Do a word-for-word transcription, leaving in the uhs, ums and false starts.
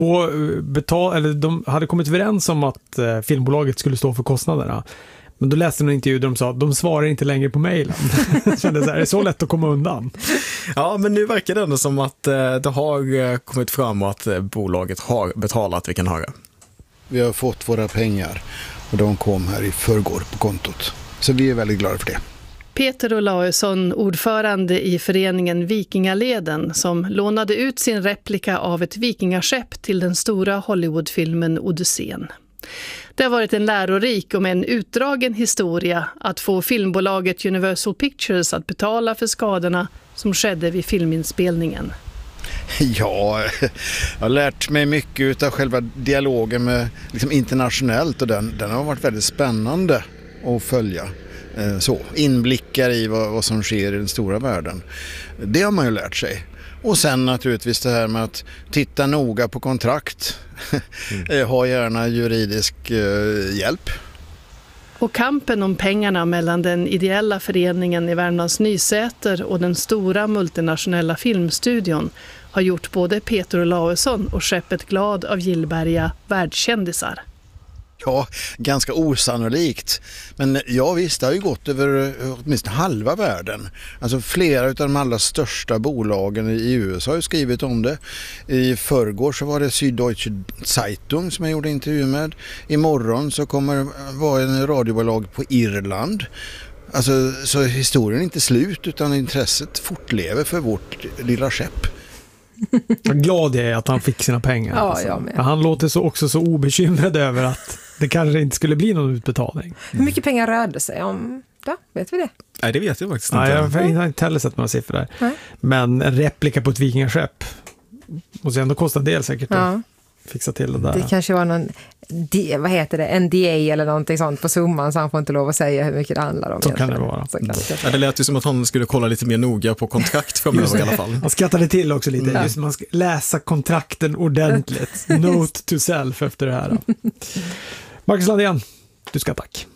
Och betal, eller de hade kommit överens om att eh, filmbolaget skulle stå för kostnaderna. Men då läste jag en intervju där de sa att de svarar inte längre på mejlen. Kände så här, det är så lätt att komma undan. Ja, men nu verkar det ändå som att eh, det har eh, kommit fram och att eh, bolaget har betalat, vi kan höra. Vi har fått våra pengar och de kom här i förrgår på kontot. Så vi är väldigt glada för det. Peter Olausson, ordförande i föreningen Vikingaleden, som lånade ut sin replika av ett vikingaskepp till den stora Hollywoodfilmen Odysseen. Det har varit en lärorik och en utdragen historia att få filmbolaget Universal Pictures att betala för skadorna som skedde vid filminspelningen. Ja, jag har lärt mig mycket av själva dialogen med, liksom internationellt, och den, den har varit väldigt spännande att följa. Så, inblickar i vad, vad som sker i den stora världen. Det har man ju lärt sig. Och sen naturligtvis det här med att titta noga på kontrakt. Mm. Ha gärna juridisk eh, hjälp. Och kampen om pengarna mellan den ideella föreningen i Värmlands Nysäter och den stora multinationella filmstudion har gjort både Peter Olausson och skeppet Glad av Gillberga världskändisar. Ja, ganska osannolikt. Men ja visst, det har ju gått över åtminstone halva världen. Alltså flera av de allra största bolagen i U S A har ju skrivit om det. I förrgår så var det Süddeutsche Zeitung som jag gjorde intervju med. Imorgon så kommer det vara en radiobolag på Irland. Alltså, så historien är inte slut, utan intresset fortlever för vårt lilla skepp. Glad jag är att han fick sina pengar. Ja, alltså. jag med. Han låter så också så obekymrad över att det kanske inte skulle bli någon utbetalning. Hur mycket pengar rörde sig om? Ja, vet vi det? Nej, det vet jag faktiskt Nej, inte. jag har inte heller sett några siffror där. Nej. Men en replika på ett vikingaskepp måste ändå kosta en del säkert. Ja. Fixa till det där. Det kanske var någon, D, vad heter det, N D A eller någonting sånt på summan, så han får inte lov att säga hur mycket det handlar om. Så kan det vara. Så kan det. Ja, det lät ju som att han skulle kolla lite mer noga på kontrakt framöver i alla fall. Han skrattade till också lite. Mm. Just man ska läsa kontrakten ordentligt. Note to self efter det här. Marcus Landén, du ska tack.